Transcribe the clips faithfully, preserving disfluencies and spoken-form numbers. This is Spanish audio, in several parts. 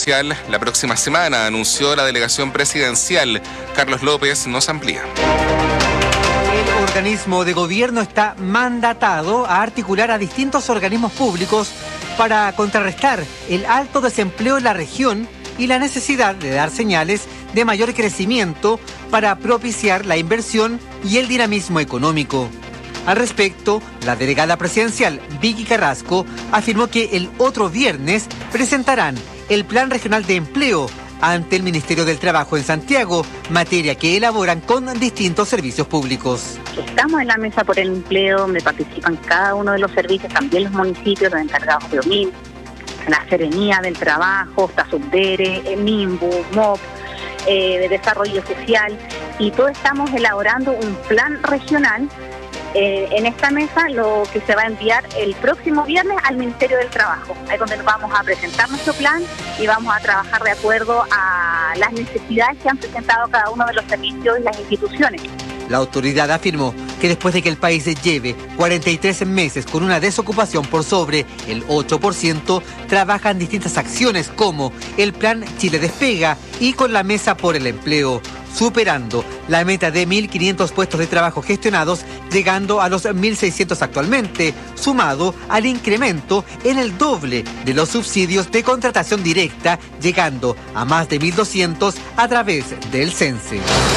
social la próxima semana, anunció la delegación presidencial. Carlos López nos amplía. El organismo de gobierno está mandatado a articular a distintos organismos públicos para contrarrestar el alto desempleo en la región y la necesidad de dar señales de mayor crecimiento para propiciar la inversión y el dinamismo económico. Al respecto, la delegada presidencial Vicky Carrasco afirmó que el otro viernes presentarán el Plan Regional de Empleo ante el Ministerio del Trabajo en Santiago, materia que elaboran con distintos servicios públicos. Estamos en la mesa por el empleo, donde participan cada uno de los servicios, también los municipios, los encargados de O M I M, la Seremía del Trabajo, está Subdere, MIMBU, MOP, eh, de Desarrollo Social, y todos estamos elaborando un plan regional. Eh, en esta mesa lo que se va a enviar el próximo viernes al Ministerio del Trabajo, ahí donde nos vamos a presentar nuestro plan y vamos a trabajar de acuerdo a las necesidades que han presentado cada uno de los servicios y las instituciones. La autoridad afirmó que después de que el país lleve cuarenta y tres meses con una desocupación por sobre el ocho por ciento, trabajan distintas acciones como el Plan Chile Despega y con la Mesa por el Empleo, superando la meta de mil quinientos puestos de trabajo gestionados, llegando a los mil seiscientos actualmente, sumado al incremento en el doble de los subsidios de contratación directa, llegando a más de mil doscientos a través del CENSE.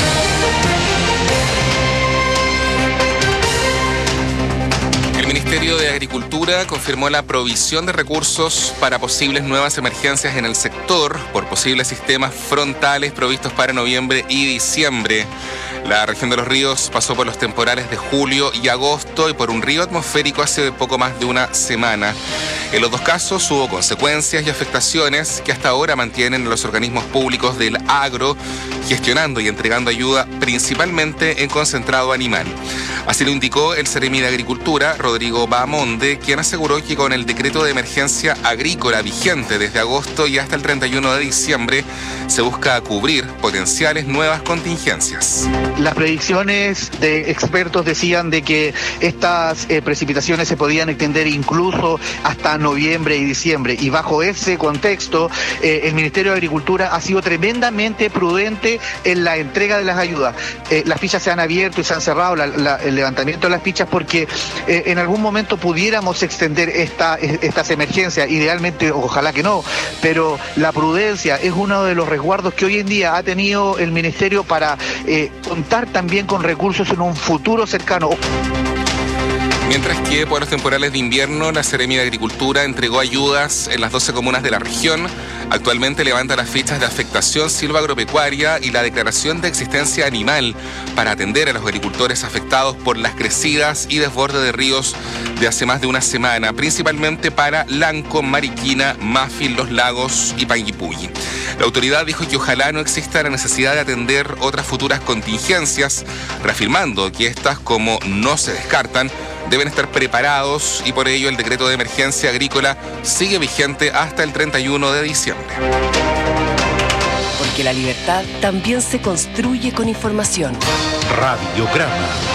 El Ministerio de Agricultura confirmó la provisión de recursos para posibles nuevas emergencias en el sector por posibles sistemas frontales provistos para noviembre y diciembre. La región de los ríos pasó por los temporales de julio y agosto y por un río atmosférico hace poco más de una semana. En los dos casos hubo consecuencias y afectaciones que hasta ahora mantienen los organismos públicos del agro gestionando y entregando ayuda principalmente en concentrado animal. Así lo indicó el Seremi de Agricultura, Rodrigo Bahamonde, quien aseguró que con el decreto de emergencia agrícola vigente desde agosto y hasta el treinta y uno de diciembre se busca cubrir potenciales nuevas contingencias. Las predicciones de expertos decían de que estas eh, precipitaciones se podían extender incluso hasta noviembre y diciembre, y bajo ese contexto eh, el Ministerio de Agricultura ha sido tremendamente prudente en la entrega de las ayudas. Eh, las fichas se han abierto y se han cerrado la, la, el levantamiento de las fichas porque eh, en algún momento pudiéramos extender esta, estas emergencias, idealmente ojalá que no, pero la prudencia es uno de los resguardos que hoy en día ha tenido el Ministerio para eh, contar también con recursos en un futuro cercano. Mientras que por los temporales de invierno, la Seremi de Agricultura entregó ayudas en las doce comunas de la región. Actualmente levanta las fichas de afectación silvagropecuaria y la declaración de existencia animal para atender a los agricultores afectados por las crecidas y desborde de ríos de hace más de una semana, principalmente para Lanco, Mariquina, Mafil, Los Lagos y Panguipulli. La autoridad dijo que ojalá no exista la necesidad de atender otras futuras contingencias, reafirmando que estas, como no se descartan, deben estar preparados y por ello el decreto de emergencia agrícola sigue vigente hasta el treinta y uno de diciembre. Porque la libertad también se construye con información. Radiograma.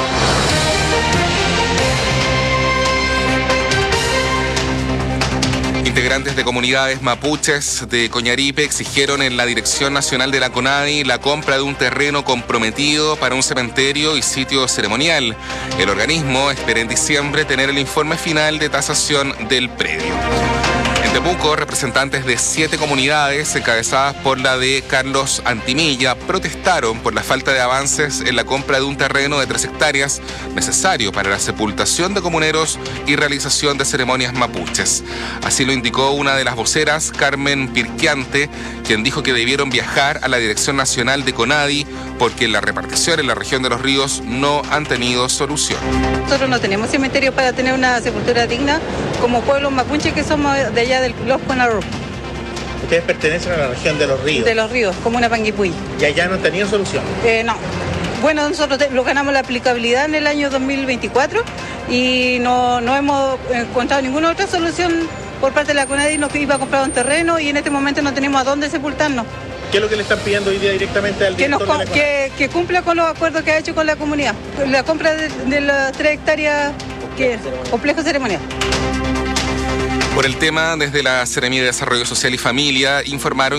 Integrantes de comunidades mapuches de Coñaripe exigieron en la Dirección Nacional de la CONADI la compra de un terreno comprometido para un cementerio y sitio ceremonial. El organismo espera en diciembre tener el informe final de tasación del predio. En Temuco, representantes de siete comunidades, encabezadas por la de Carlos Antimilla, protestaron por la falta de avances en la compra de un terreno de tres hectáreas necesario para la sepultación de comuneros y realización de ceremonias mapuches. Así lo indicó una de las voceras, Carmen Pirquiante, quien dijo que debieron viajar a la Dirección Nacional de CONADI porque la repartición en la región de los ríos no han tenido solución. Nosotros no tenemos cementerio para tener una sepultura digna como pueblos mapuche que somos de allá del Los Conarro. Ustedes pertenecen a la región de los ríos. De los ríos, comuna Panguipulli. ¿Y allá no han tenido solución? Eh, no. Bueno, nosotros te, lo ganamos la aplicabilidad en el año dos mil veinticuatro y no, no hemos encontrado ninguna otra solución por parte de la CONADI. Nos iba a comprar un terreno y en este momento no tenemos a dónde sepultarnos. ¿Qué es lo que le están pidiendo hoy día directamente al que director nos, de la que, que cumpla con los acuerdos que ha hecho con la comunidad. La compra de, de las tres hectáreas, que es complejo ceremonial. Por el tema, desde la Seremi de Desarrollo Social y Familia informaron